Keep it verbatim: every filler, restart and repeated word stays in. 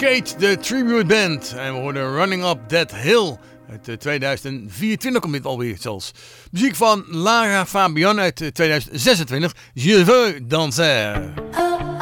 Cage, de Tribute Band. En we hoorden Running Up That Hill uit tweeduizend vierentwintig, komt dit alweer zelfs. Muziek van Lara Fabian uit tweeduizend zesentwintig, Je veux danser.